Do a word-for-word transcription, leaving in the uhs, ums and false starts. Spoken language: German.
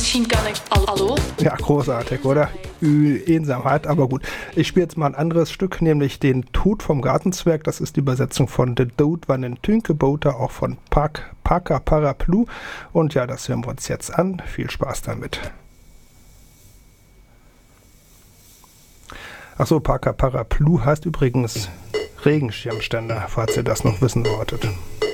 Misschien kan ik... Hallo? Ja, großartig, oder? Ü, Eensamkeit, aber gut. Ich spiele jetzt mal ein anderes Stück, nämlich den Tod vom Gartenzwerg. Das ist die Übersetzung von The Dood van den Tünkeboter, auch von Park, Parker Paraplu. Und ja, das hören wir uns jetzt an. Viel Spaß damit. Achso, Parker Paraplu heißt übrigens Regenschirmständer, falls ihr das noch wissen wolltet.